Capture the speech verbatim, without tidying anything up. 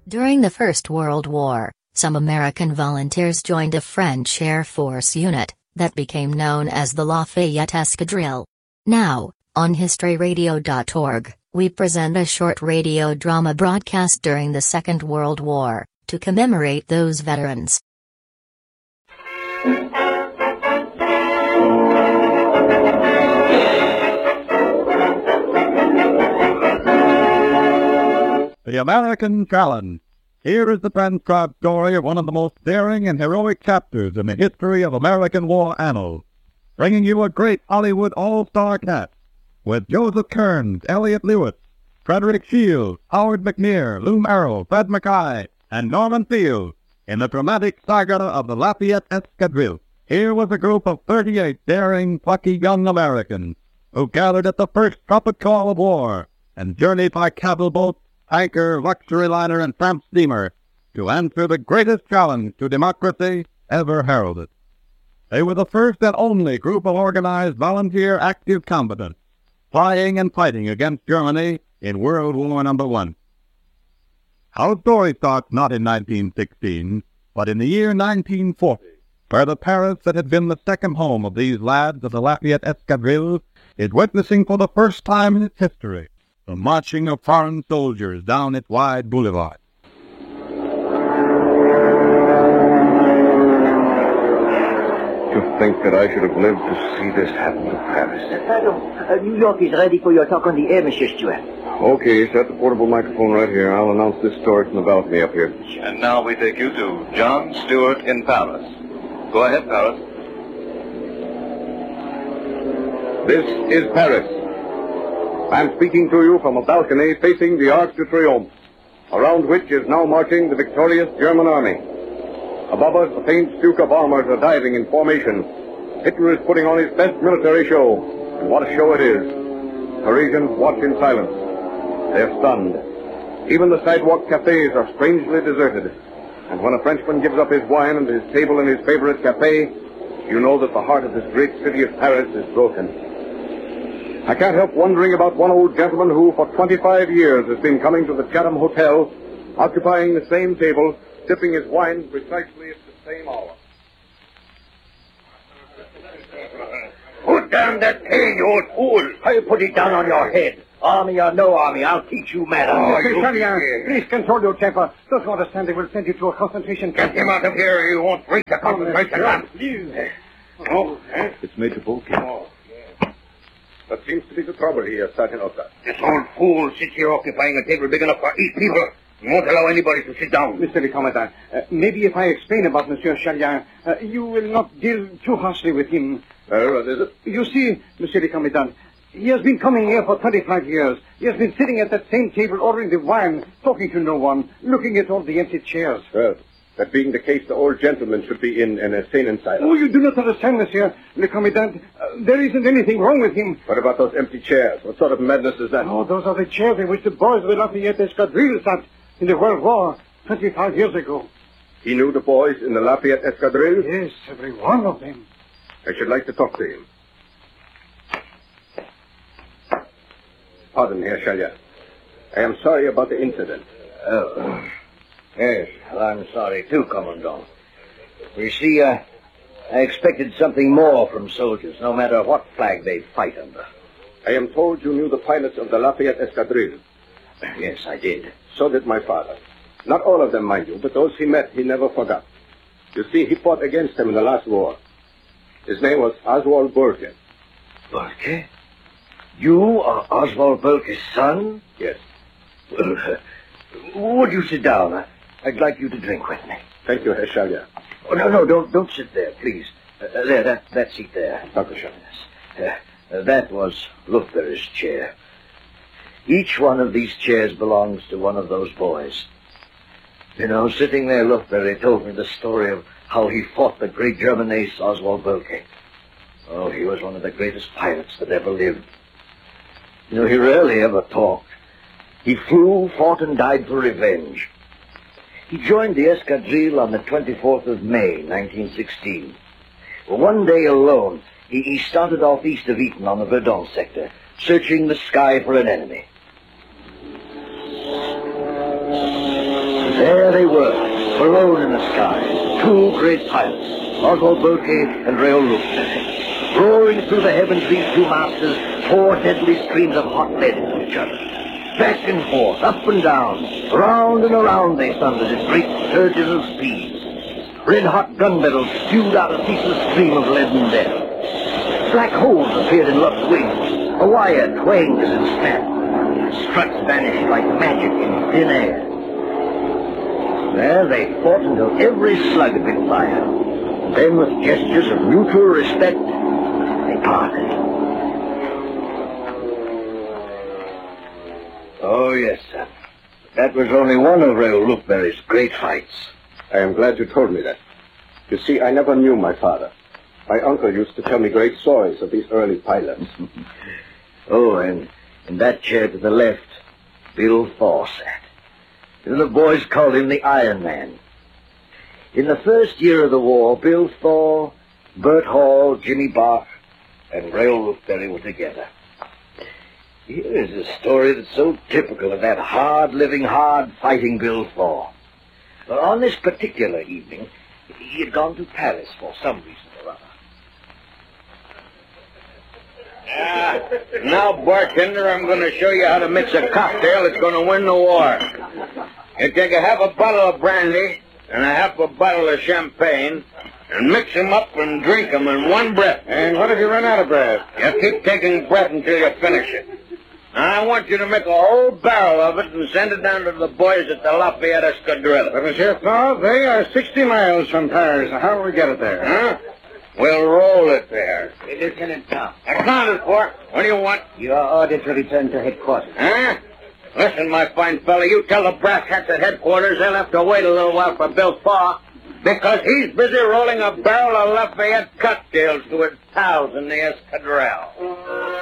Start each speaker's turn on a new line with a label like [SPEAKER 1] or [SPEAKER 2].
[SPEAKER 1] During the First World War, some American volunteers joined a French Air Force unit that became known as the Lafayette Escadrille. Now, on history radio dot org, we present a short radio drama broadcast during the Second World War, to commemorate those veterans.
[SPEAKER 2] The American Challenge. Here is the transcribed story of one of the most daring and heroic chapters in the history of American war annals, bringing you a great Hollywood all-star cast, with Joseph Kearns, Elliott Lewis, Frederick Shields, Howard McNear, Lou Merrill, Fred Mackay, and Norman Field, in the dramatic saga of the Lafayette Escadrille. Here was a group of thirty-eight daring, plucky young Americans, who gathered at the first trumpet call of war, and journeyed by cattle boat, tanker, luxury liner, and tramp steamer to answer the greatest challenge to democracy ever heralded. They were the first and only group of organized volunteer active combatants, flying and fighting against Germany in World War Number One. Our story starts not in nineteen sixteen, but in the year nineteen forty, where the Paris that had been the second home of these lads of the Lafayette Escadrille is witnessing for the first time in its history the marching of foreign soldiers down its wide boulevard.
[SPEAKER 3] To think that I should have lived to see this happen to Paris.
[SPEAKER 4] Pardon, uh, New York is ready for your talk on the air, Monsieur Stewart.
[SPEAKER 3] Okay, set the portable microphone right here. I'll announce this story from the balcony up here.
[SPEAKER 5] And now we take you to John Stewart in Paris. Go ahead, Paris.
[SPEAKER 3] This is Paris. I'm speaking to you from a balcony facing the Arc de Triomphe, around which is now marching the victorious German army. Above us, the faint streak of armors are diving in formation. Hitler is putting on his best military show, and what a show it is. Parisians watch in silence. They're stunned. Even the sidewalk cafes are strangely deserted. And when a Frenchman gives up his wine and his table in his favorite cafe, you know that the heart of this great city of Paris is broken. I can't help wondering about one old gentleman who, for twenty-five years, has been coming to the Chatham Hotel, occupying the same table, sipping his wine precisely at the same hour.
[SPEAKER 4] Put down that pail, you old fool. I'll put it down on your head. Army or no army, I'll teach you manners.
[SPEAKER 6] Oh, Mister Chalier, please control your temper. Those who understand they will send you to a concentration camp.
[SPEAKER 4] Get him out of here. You won't break the concentration camp.
[SPEAKER 3] Oh, it's Major Bulky. Oh, yeah. What seems to be the trouble here, Sergeant Oka?
[SPEAKER 4] This old fool sits here occupying a table big enough for eight people. He won't allow anybody to sit down.
[SPEAKER 6] Mister le Commandant, uh, maybe if I explain about Monsieur Chalier, uh, you will not deal too harshly with him.
[SPEAKER 3] Well, what is it?
[SPEAKER 6] You see, Monsieur le Commandant, he has been coming here for twenty-five years. He has been sitting at that same table ordering the wine, talking to no one, looking at all the empty chairs.
[SPEAKER 3] Well, that being the case, the old gentleman should be in an insane asylum.
[SPEAKER 6] Oh, you do not understand, Monsieur le Commandant. Uh, there isn't anything wrong with him.
[SPEAKER 3] What about those empty chairs? What sort of madness is that?
[SPEAKER 6] Oh, those are the chairs in which the boys of the Lafayette Escadrille sat in the World War twenty-five years ago.
[SPEAKER 3] He knew the boys in the Lafayette Escadrille?
[SPEAKER 6] Yes, every one of them.
[SPEAKER 3] I should like to talk to him. Pardon, Herr Chalier. I am sorry about the incident.
[SPEAKER 4] Oh. Yes, well, I'm sorry too, Commandant. You see, uh, I expected something more from soldiers, no matter what flag they fight under.
[SPEAKER 3] I am told you knew the pilots of the Lafayette Escadrille.
[SPEAKER 4] Yes, I did.
[SPEAKER 3] So did my father. Not all of them, mind you, but those he met, he never forgot. You see, he fought against them in the last war. His name was Oswald Boelke.
[SPEAKER 4] Boelke? You are Oswald Boelke's son?
[SPEAKER 3] Yes.
[SPEAKER 4] Well, uh, would you sit down? I, I'd like you to drink with me.
[SPEAKER 3] Thank you, Herr Chalier.
[SPEAKER 4] Oh, no, no, don't don't sit there, please. Uh, there, that, that seat there.
[SPEAKER 3] Doctor Chalier.
[SPEAKER 4] Uh, uh, that was Lufbery's chair. Each one of these chairs belongs to one of those boys. You know, sitting there, Lufbery told me the story of how he fought the great German ace, Oswald Boelke. Oh, he was one of the greatest pilots that ever lived. You know, he rarely ever talked. He flew, fought, and died for revenge. He joined the Escadrille on the twenty-fourth of May, nineteen sixteen. One day alone, he, he started off east of Eton on the Verdun sector, searching the sky for an enemy. they were, alone in the sky, two great pilots, Oswald Boelke and Raoul Lufbery. Roaring through the heavens, these two masters poured deadly streams of hot lead into each other. Back and forth, up and down, round and around they thundered in great surges of speed. Red-hot gunbarrels spewed out a ceaseless stream of leaden death. Black holes appeared in Luft's wings. A wire twanged as it snapped. Struts vanished like magic in thin air. There they fought until every slug had been fired. Then, with gestures of mutual respect, they parted. Oh, yes, sir. That was only one of Raoul Lufbery's great fights.
[SPEAKER 3] I am glad you told me that. You see, I never knew my father. My uncle used to tell me great stories of these early pilots.
[SPEAKER 4] Oh, and in that chair to the left, Bill Thaw sat. The boys called him the Iron Man. In the first year of the war, Bill Thaw, Bert Hall, Jimmy Bach, and Raoul Lufbery were together. Here is a story that's so typical of that hard-living, hard-fighting Bill Thaw. Well, on this particular evening, he had gone to Paris for some reason or other.
[SPEAKER 7] Ah, now, bartender, I'm going to show you how to mix a cocktail that's going to win the war. You take a half a bottle of brandy and a half a bottle of champagne and mix them up and drink them in one breath.
[SPEAKER 3] And what if you run out of breath?
[SPEAKER 7] You keep taking breath until you finish it. Now, I want you to make a whole barrel of it and send it down to the boys at the Lafayette Escadrille.
[SPEAKER 3] But, Monsieur Thaw, they are sixty miles from Paris. How will we get it there?
[SPEAKER 7] Huh? We'll roll it there.
[SPEAKER 4] Lieutenant Tom,
[SPEAKER 7] Accounted for. What do you want?
[SPEAKER 4] you are ordered to return to headquarters.
[SPEAKER 7] Huh? Listen, my fine fella, you tell the brass hats at headquarters they'll have to wait a little while for Bill Thaw, because he's busy rolling a barrel of Lafayette cocktails to his pals in the Escadrille.